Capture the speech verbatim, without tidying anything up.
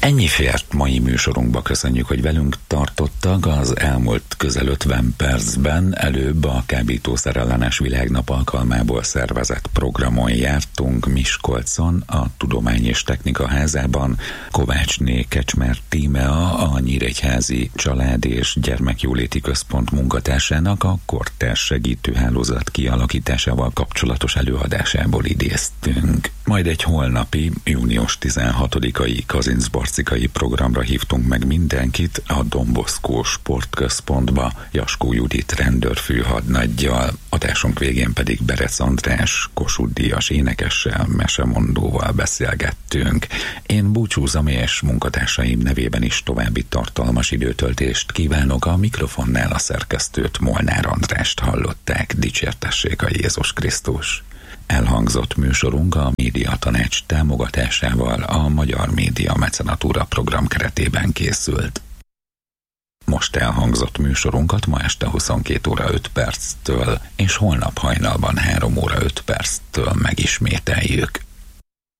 Ennyi fért mai műsorunkba, köszönjük, hogy velünk tartottak. Az elmúlt közel ötven percben előbb a kábítószerellenes világnap alkalmából szervezett programon jártunk Miskolcon, a Tudomány és Technika Házában. Kovácsné Kecsmer Tímea, a Nyíregyházi Család és Gyermekjóléti Központ munkatársának a kortárs segítőhálózat kialakításával kapcsolatos előadásából idéztünk. Majd egy holnapi, június tizenhatodikai Kazincbarcikai programra hívtunk meg mindenkit a Don Bosco Sportközpontba, Jaskó Judit rendőrfőhadnaggyal, adásunk végén pedig Berec András Kossuth-díjas énekessel, mesemondóval beszélgettünk. Én búcsúzom, és munkatársaim nevében is további tartalmas időtöltést kívánok. A mikrofonnál a szerkesztőt, Molnár Andrást hallották. Dicsértessék a Jézus Krisztus! Elhangzott műsorunk a Médiatanács támogatásával a Magyar Média Mecenatúra program keretében készült. Most elhangzott műsorunkat ma este huszonkét óra öt perctől és holnap hajnalban három óra öt perctől megismételjük.